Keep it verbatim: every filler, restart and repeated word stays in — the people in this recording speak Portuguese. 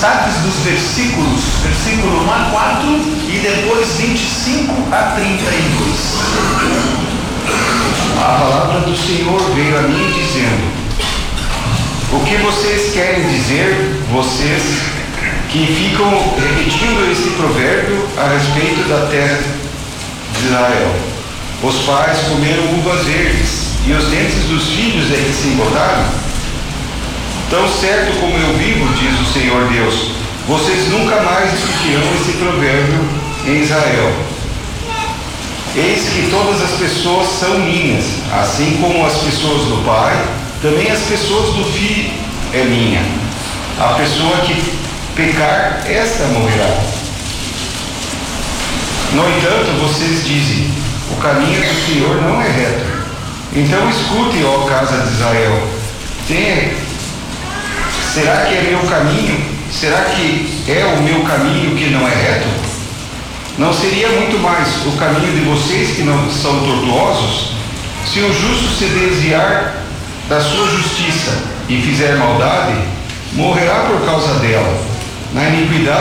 destaques dos versículos, versículo um a quatro e depois vinte e cinco a trinta e dois. A palavra do Senhor veio a mim dizendo: o que vocês querem dizer, vocês que ficam repetindo esse provérbio a respeito da terra de Israel? Os pais comeram uvas verdes e os dentes dos filhos é que se engordaram? Tão certo como eu vivo, diz o Senhor Deus, vocês nunca mais repetirão esse provérbio em Israel. Eis que todas as pessoas são minhas, assim como as pessoas do Pai, também as pessoas do Filho é minha. A pessoa que pecar, esta morrerá. No entanto, vocês dizem: o caminho do Senhor não é reto. Então escute, ó casa de Israel. Tem, será que é meu caminho? Será que é o meu caminho que não é reto? Não seria muito mais o caminho de vocês que não são tortuosos? Se o justo se desviar da sua justiça e fizer maldade, morrerá por causa dela. Na iniquidade